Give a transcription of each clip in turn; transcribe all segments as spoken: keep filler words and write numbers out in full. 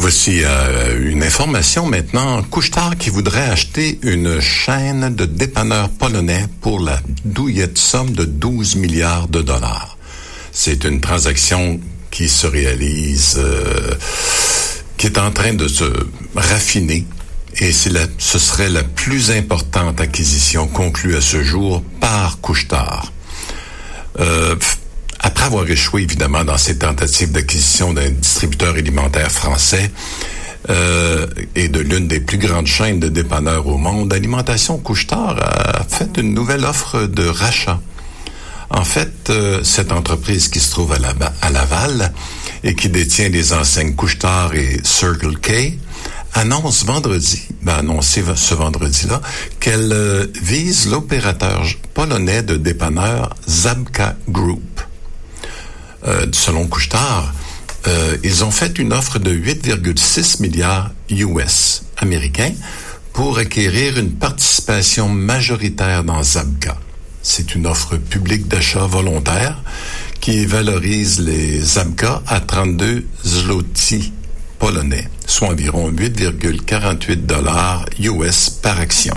Voici euh, une information maintenant. Couche-Tard qui voudrait acheter une chaîne de dépanneurs polonais pour la douillette somme de douze milliards de dollars. C'est une transaction qui se réalise, euh, qui est en train de se raffiner. Et c'est la, ce serait la plus importante acquisition conclue à ce jour par Couche-Tard. Euh, Après avoir échoué, évidemment, dans ses tentatives d'acquisition d'un distributeur alimentaire français euh, et de l'une des plus grandes chaînes de dépanneurs au monde, Alimentation Couche-Tard a fait une nouvelle offre de rachat. En fait, euh, cette entreprise qui se trouve à, la, à Laval et qui détient les enseignes Couche-Tard et Circle K annonce vendredi, ben annoncé ce vendredi-là, qu'elle euh, vise l'opérateur polonais de dépanneurs Żabka Group. Euh, selon Couche-Tard, euh, ils ont fait une offre de huit virgule six milliards U S américains pour acquérir une participation majoritaire dans Żabka. C'est une offre publique d'achat volontaire qui valorise les Żabka à trente-deux zloty polonais, soit environ huit virgule quarante-huit dollars U S par action.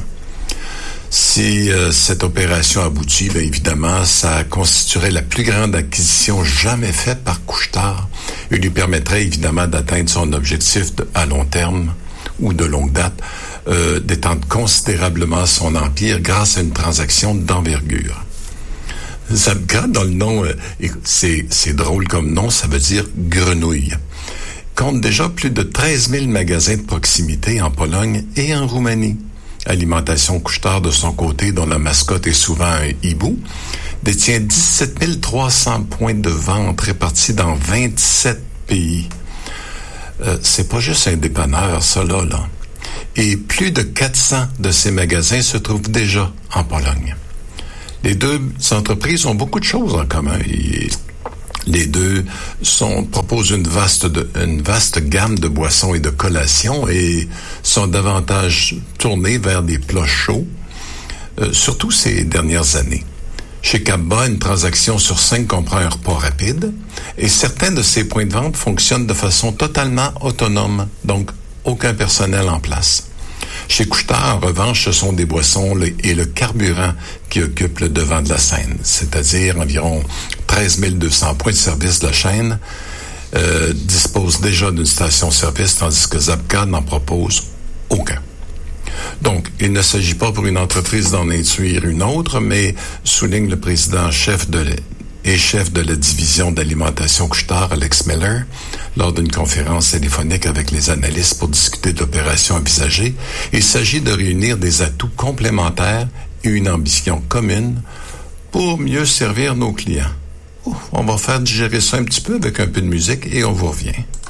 Si euh, cette opération aboutit, bien évidemment, ça constituerait la plus grande acquisition jamais faite par Couche-Tard et lui permettrait évidemment d'atteindre son objectif de, à long terme ou de longue date, euh, d'étendre considérablement son empire grâce à une transaction d'envergure. Żabka, dans le nom, euh, c'est, c'est drôle comme nom, ça veut dire grenouille. Compte déjà plus de treize mille magasins de proximité en Pologne et en Roumanie. Alimentation Couche-Tard, de son côté, dont la mascotte est souvent un hibou, détient dix-sept mille trois cents points de vente répartis dans vingt-sept pays. Euh, c'est pas juste un dépanneur, ça, là, là. Et plus de quatre cents de ces magasins se trouvent déjà en Pologne. Les deux entreprises ont beaucoup de choses en commun. Et les deux sont, proposent une vaste, de, une vaste gamme de boissons et de collations et sont davantage tournés vers des plats chauds, euh, surtout ces dernières années. Chez Cabba, une transaction sur cinq comprend un repas rapide et certains de ces points de vente fonctionnent de façon totalement autonome, donc aucun personnel en place. Chez Couche-Tard, en revanche, ce sont des boissons et le carburant qui occupent le devant de la scène, c'est-à-dire environ treize mille deux cents points de service de la chaîne euh, disposent déjà d'une station-service, tandis que Żabka n'en propose aucun. Donc, il ne s'agit pas pour une entreprise d'en instruire une autre, mais souligne le président chef de la, et chef de la division d'alimentation Couche-Tard, Alex Miller, lors d'une conférence téléphonique avec les analystes pour discuter de l'opération envisagée. Il s'agit de réunir des atouts complémentaires et une ambition commune pour mieux servir nos clients. Ouf, on va faire digérer ça un petit peu avec un peu de musique et on vous revient.